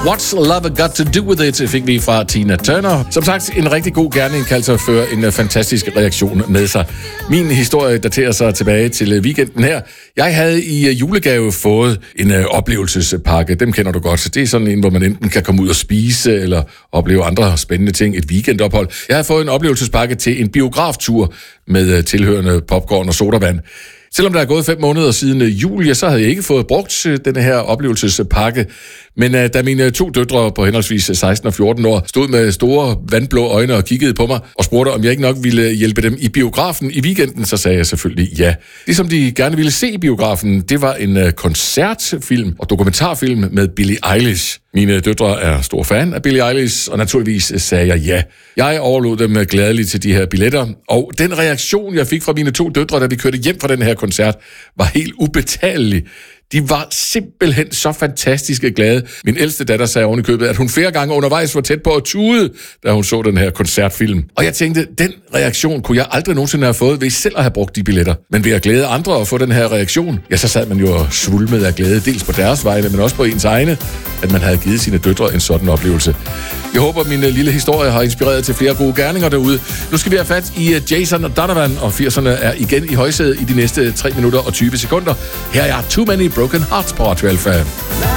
What's Love Got To Do With It fik vi fra Tina Turner. Som sagt, en rigtig god gerning kan altså føre en fantastisk reaktion med sig. Min historie daterer sig tilbage til weekenden her. Jeg havde i julegave fået en oplevelsespakke. Dem kender du godt. Det er sådan en, hvor man enten kan komme ud og spise eller opleve andre spændende ting. Et weekendophold. Jeg havde fået en oplevelsespakke til en biograftur med tilhørende popcorn og sodavand. Selvom der er gået 5 måneder siden jul, så havde jeg ikke fået brugt denne her oplevelsespakke. Men da mine 2 døtre på henholdsvis 16 og 14 år stod med store vandblå øjne og kiggede på mig og spurgte, om jeg ikke nok ville hjælpe dem i biografen i weekenden, så sagde jeg selvfølgelig ja. Det, som de gerne ville se i biografen, det var en koncertfilm og dokumentarfilm med Billie Eilish. Mine døtre er stor fan af Billie Eilish, og naturligvis sagde jeg ja. Jeg overlod dem gladeligt til de her billetter, og den reaktion, jeg fik fra mine 2 døtre, da vi kørte hjem fra den her koncert, var helt ubetalelig. De var simpelthen så fantastiske glade. Min ældste datter sagde oven i købet, at hun flere gange undervejs var tæt på at tude, da hun så den her koncertfilm. Og jeg tænkte, den reaktion kunne jeg aldrig nogensinde have fået ved selv at have brugt de billetter. Men ved at glæde andre og få den her reaktion, ja, så sad man jo og svulmede af glæde, dels på deres vegne, men også på ens egne, at man havde givet sine døtre en sådan oplevelse. Jeg håber, min lille historie har inspireret til flere gode gerninger derude. Nu skal vi have fat i Jason Donovan, og 80'erne er igen i højsædet i de næste 3 minutter og 20 sekunder. Her er Too Many Broken Hearts på Radio Alpha.